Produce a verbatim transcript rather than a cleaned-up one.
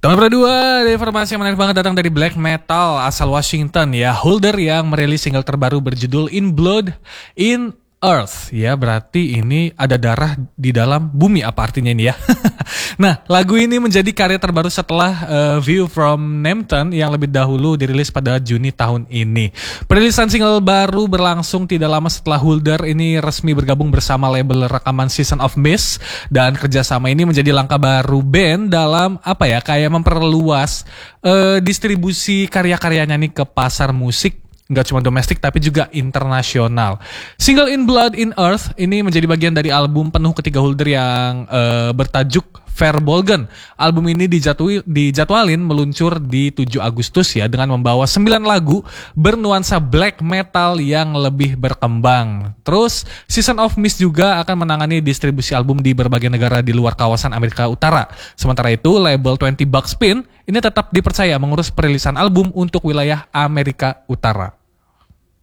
Tahun kedua, ada informasi yang menarik banget datang dari black metal asal Washington ya. Holder yang merilis single terbaru berjudul In Blood, In Earth. Ya, berarti ini ada darah di dalam bumi, apa artinya ini ya? Nah, lagu ini menjadi karya terbaru setelah uh, View from Nempton yang lebih dahulu dirilis pada Juni tahun ini. Perilisan single baru berlangsung tidak lama setelah Holder ini resmi bergabung bersama label rekaman Season of Mist, dan kerjasama ini menjadi langkah baru band dalam apa ya, kayak memperluas uh, distribusi karya-karyanya nih ke pasar musik. Nggak cuma domestik tapi juga internasional. Single In Blood, In Earth ini menjadi bagian dari album penuh ketiga Holder yang uh, bertajuk Verbolgen. Album ini dijadwalin, dijadwalin meluncur di tujuh Agustus ya, dengan membawa sembilan lagu bernuansa black metal yang lebih berkembang. Terus Season of Mist juga akan menangani distribusi album di berbagai negara di luar kawasan Amerika Utara. Sementara itu label dua puluh Buckspin ini tetap dipercaya mengurus perilisan album untuk wilayah Amerika Utara.